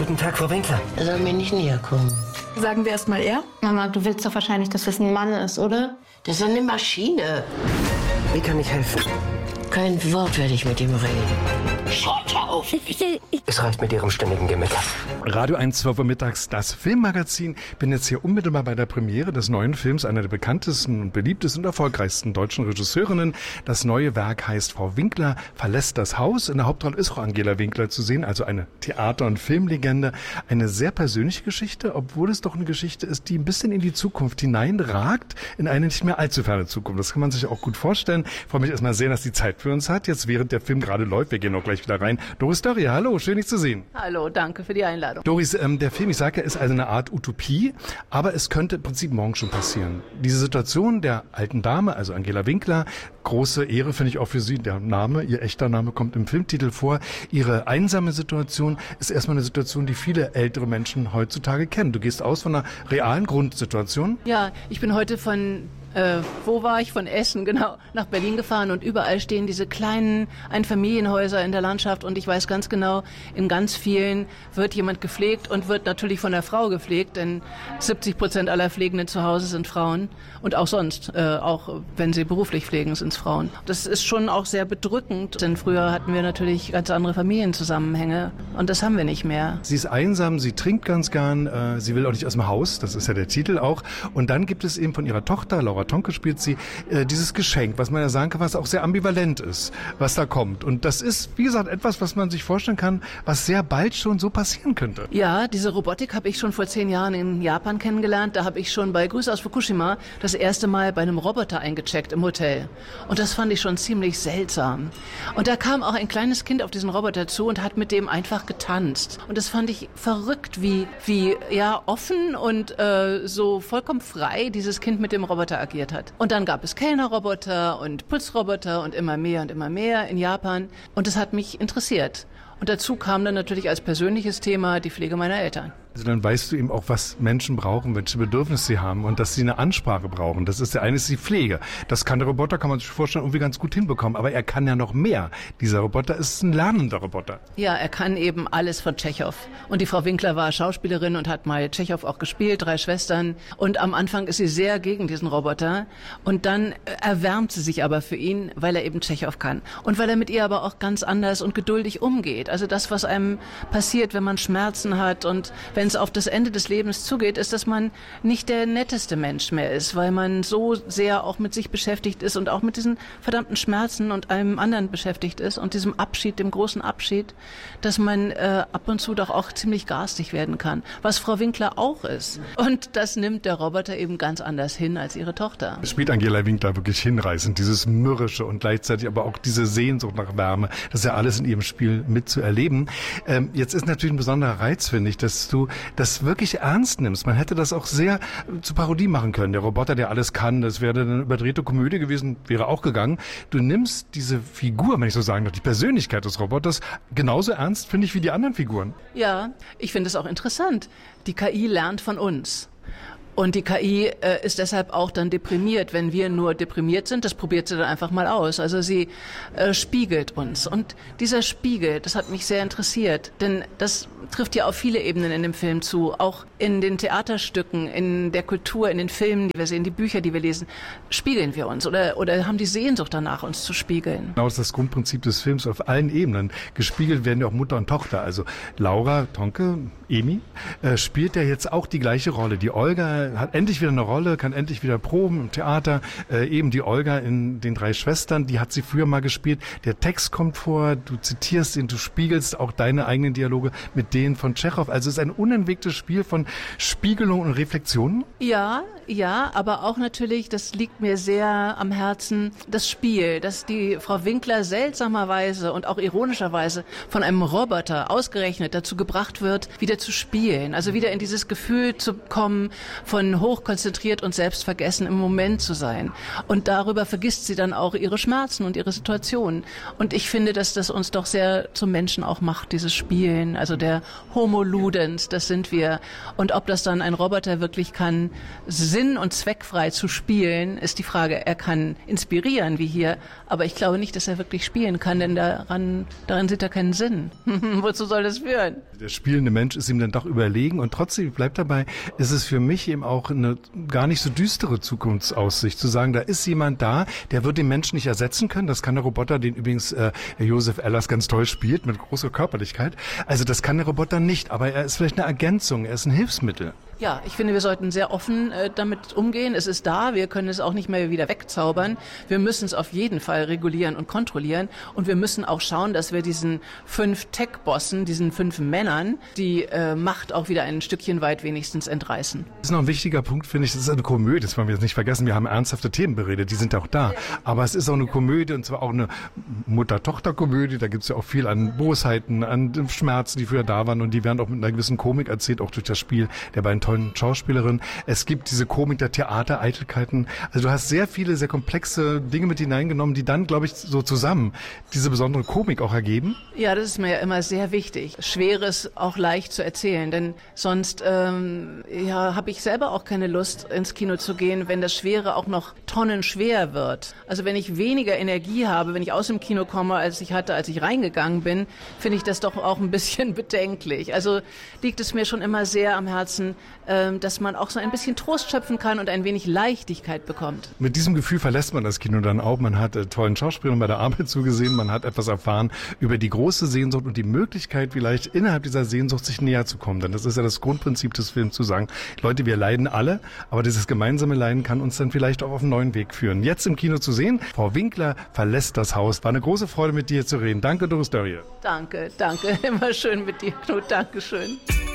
Guten Tag, Frau Winkler. Er soll mir nicht näher kommen. Sagen wir erst mal er? Mama, du willst doch wahrscheinlich, dass das ein Mann ist, oder? Das ist eine Maschine. Wie kann ich helfen? Kein Wort werde ich mit ihm reden. Schaut auf! Es reicht mit Ihrem ständigen Gemecker. Radio 1, 12 Uhr mittags, das Filmmagazin. Bin jetzt hier unmittelbar bei der Premiere des neuen Films, einer der bekanntesten und beliebtesten und erfolgreichsten deutschen Regisseurinnen. Das neue Werk heißt Frau Winkler verlässt das Haus. In der Hauptrolle ist auch Angela Winkler zu sehen, also eine Theater- und Filmlegende. Eine sehr persönliche Geschichte, obwohl es doch eine Geschichte ist, die ein bisschen in die Zukunft hineinragt, in eine nicht mehr allzu ferne Zukunft. Das kann man sich auch gut vorstellen. Ich freue mich erstmal sehr, dass die Zeit für uns hat. Jetzt, während der Film gerade läuft, wir gehen auch gleich wieder rein. Doris Dörrier, hallo, schön dich zu sehen. Hallo, danke für die Einladung. Doris, der Film, ich sage ja, ist also eine Art Utopie, aber es könnte im Prinzip morgen schon passieren. Diese Situation der alten Dame, also Angela Winkler, große Ehre finde ich auch für sie. Der Name, ihr echter Name kommt im Filmtitel vor. Ihre einsame Situation ist erstmal eine Situation, die viele ältere Menschen heutzutage kennen. Du gehst aus von einer realen Grundsituation. Ja, ich bin heute von Essen, genau, nach Berlin gefahren und überall stehen diese kleinen Einfamilienhäuser in der Landschaft und ich weiß ganz genau, in ganz vielen wird jemand gepflegt und wird natürlich von der Frau gepflegt, denn 70% aller Pflegenden zu Hause sind Frauen und auch sonst, auch wenn sie beruflich pflegen, sind es Frauen. Das ist schon auch sehr bedrückend, denn früher hatten wir natürlich ganz andere Familienzusammenhänge und das haben wir nicht mehr. Sie ist einsam, sie trinkt ganz gern, sie will auch nicht aus dem Haus, das ist ja der Titel auch. Und dann gibt es eben von ihrer Tochter, Laura Tonke spielt sie, dieses Geschenk, was man ja sagen kann, was auch sehr ambivalent ist, was da kommt. Und das ist, wie gesagt, etwas, was man sich vorstellen kann, was sehr bald schon so passieren könnte. Ja, diese Robotik habe ich schon vor 10 Jahren in Japan kennengelernt. Da habe ich schon bei Grüße aus Fukushima das erste Mal bei einem Roboter eingecheckt im Hotel. Und das fand ich schon ziemlich seltsam. Und da kam auch ein kleines Kind auf diesen Roboter zu und hat mit dem einfach getanzt. Und das fand ich verrückt, wie ja, offen und so vollkommen frei dieses Kind mit dem Roboter agiert hat. Und dann gab es Kellnerroboter und Putzroboter und immer mehr in Japan. Und das hat mich interessiert. Und dazu kam dann natürlich als persönliches Thema die Pflege meiner Eltern. Also dann weißt du eben auch, was Menschen brauchen, welche Bedürfnisse sie haben und dass sie eine Ansprache brauchen. Das ist der eine, ist die Pflege. Das kann der Roboter, kann man sich vorstellen, irgendwie ganz gut hinbekommen. Aber er kann ja noch mehr. Dieser Roboter ist ein lernender Roboter. Ja, er kann eben alles von Tschechow. Und die Frau Winkler war Schauspielerin und hat mal Tschechow auch gespielt, 3 Schwestern. Und am Anfang ist sie sehr gegen diesen Roboter. Und dann erwärmt sie sich aber für ihn, weil er eben Tschechow kann. Und weil er mit ihr aber auch ganz anders und geduldig umgeht. Also das, was einem passiert, wenn man Schmerzen hat und wenn es auf das Ende des Lebens zugeht, ist, dass man nicht der netteste Mensch mehr ist, weil man so sehr auch mit sich beschäftigt ist und auch mit diesen verdammten Schmerzen und allem anderen beschäftigt ist und diesem Abschied, dem großen Abschied, dass man ab und zu doch auch ziemlich garstig werden kann, was Frau Winkler auch ist. Und das nimmt der Roboter eben ganz anders hin als ihre Tochter. Es spielt Angela Winkler wirklich hinreißend, dieses Mürrische und gleichzeitig aber auch diese Sehnsucht nach Wärme. Das ist ja alles in ihrem Spiel mitzuerleben. Jetzt ist natürlich ein besonderer Reiz, finde ich, dass du das wirklich ernst nimmst. Man hätte das auch sehr zur Parodie machen können. Der Roboter, der alles kann, das wäre eine überdrehte Komödie gewesen, wäre auch gegangen. Du nimmst diese Figur, wenn ich so sagen darf, die Persönlichkeit des Roboters genauso ernst, finde ich, wie die anderen Figuren. Ja, ich finde es auch interessant. Die KI lernt von uns. Und die KI ist deshalb auch dann deprimiert, wenn wir nur deprimiert sind. Das probiert sie dann einfach mal aus. Also sie spiegelt uns. Und dieser Spiegel, das hat mich sehr interessiert. Denn das trifft ja auf viele Ebenen in dem Film zu. Auch in den Theaterstücken, in der Kultur, in den Filmen, die wir sehen, die Bücher, die wir lesen, spiegeln wir uns oder haben die Sehnsucht danach, uns zu spiegeln. Genau, das ist das Grundprinzip des Films auf allen Ebenen. Gespiegelt werden ja auch Mutter und Tochter. Also Laura Tonke, Emi, spielt ja jetzt auch die gleiche Rolle. Die Olga hat endlich wieder eine Rolle, kann endlich wieder proben im Theater. Eben die Olga in den 3 Schwestern, die hat sie früher mal gespielt. Der Text kommt vor, du zitierst ihn, du spiegelst auch deine eigenen Dialoge mit denen von Tschechow. Also es ist ein unentwegtes Spiel von Spiegelung und Reflexionen. Ja, aber auch natürlich, das liegt mir sehr am Herzen, das Spiel, dass die Frau Winkler seltsamerweise und auch ironischerweise von einem Roboter ausgerechnet dazu gebracht wird, wieder zu spielen. Also wieder in dieses Gefühl zu kommen, von hochkonzentriert und selbstvergessen im Moment zu sein. Und darüber vergisst sie dann auch ihre Schmerzen und ihre Situation. Und ich finde, dass das uns doch sehr zum Menschen auch macht, dieses Spielen. Also der Homo Ludens, das sind wir. Und ob das dann ein Roboter wirklich kann, sinn- und zweckfrei zu spielen, ist die Frage. Er kann inspirieren, wie hier, aber ich glaube nicht, dass er wirklich spielen kann, denn darin sieht er keinen Sinn. Wozu soll das führen? Der spielende Mensch ist ihm dann doch überlegen und trotzdem bleibt dabei, ist es für mich eben auch eine gar nicht so düstere Zukunftsaussicht, zu sagen, da ist jemand da, der wird den Menschen nicht ersetzen können. Das kann der Roboter, den übrigens Joseph Ehlers ganz toll spielt, mit großer Körperlichkeit. Also das kann der Roboter nicht, aber er ist vielleicht eine Ergänzung, er ist ein Hilfsmittel. Ja, ich finde, wir sollten sehr offen damit umgehen. Es ist da, wir können es auch nicht mehr wieder wegzaubern. Wir müssen es auf jeden Fall regulieren und kontrollieren. Und wir müssen auch schauen, dass wir diesen 5 Tech-Bossen, diesen 5 Männern, die Macht auch wieder ein Stückchen weit wenigstens entreißen. Das ist noch ein wichtiger Punkt, finde ich. Das ist eine Komödie, das wollen wir jetzt nicht vergessen. Wir haben ernsthafte Themen beredet, die sind auch da. Aber es ist auch eine Komödie, und zwar auch eine Mutter-Tochter-Komödie. Da gibt es ja auch viel an Bosheiten, an Schmerzen, die früher da waren. Und die werden auch mit einer gewissen Komik erzählt, auch durch das Spiel der beiden tollen Schauspielerinnen. Es gibt diese Komik der Theatereitelkeiten. Also du hast sehr viele, sehr komplexe Dinge mit hineingenommen, die dann, glaube ich, so zusammen diese besondere Komik auch ergeben. Ja, das ist mir ja immer sehr wichtig. Schweres auch leicht zu erzählen, denn sonst habe ich selber auch keine Lust, ins Kino zu gehen, wenn das Schwere auch noch tonnenschwer wird. Also wenn ich weniger Energie habe, wenn ich aus dem Kino komme, als ich hatte, als ich reingegangen bin, finde ich das doch auch ein bisschen bedenklich. Also liegt es mir schon immer sehr am Herzen, dass man auch so ein bisschen Trost schöpfen kann und ein wenig Leichtigkeit bekommt. Mit diesem Gefühl verlässt man das Kino dann auch. Man hat tollen Schauspielern bei der Arbeit zugesehen, man hat etwas erfahren über die große Sehnsucht und die Möglichkeit, vielleicht innerhalb dieser Sehnsucht sich näher zu kommen. Denn das ist ja das Grundprinzip des Films, zu sagen, Leute, wir leiden alle, aber dieses gemeinsame Leiden kann uns dann vielleicht auch auf einen neuen Weg führen. Jetzt im Kino zu sehen, Frau Winkler verlässt das Haus. War eine große Freude, mit dir zu reden. Danke, Doris Dörrie. Danke. Immer schön mit dir, Knut. Dankeschön.